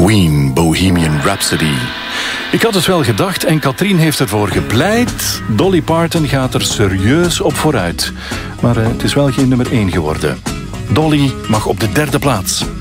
Queen, Bohemian Rhapsody. Ik had het wel gedacht en Katrien heeft ervoor gepleit. Dolly Parton gaat er serieus op vooruit. Maar het is wel geen nummer 1 geworden. Dolly mag op de 3e plaats.